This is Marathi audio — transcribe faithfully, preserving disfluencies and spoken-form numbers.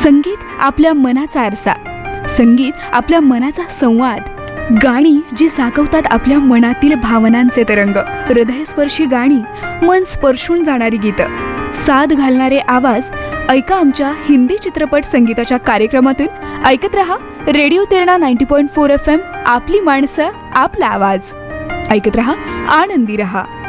संगीत आपल्या मनाचा आरसा, संगीत आपल्या मनाचा संवाद, गाणी जी साकवतात आपल्या मनातील भावनांचे तरंग, हृदयस्पर्शी गाणी, मन स्पर्शून जाणारी गीतं, साद घालणारे आवाज. ऐका आमच्या हिंदी चित्रपट संगीताच्या कार्यक्रमातून. ऐकत रहा radio Terna ninety point four F M. आपली माणसं, आपला आवाज. ऐकत रहा, आनंदी रहा.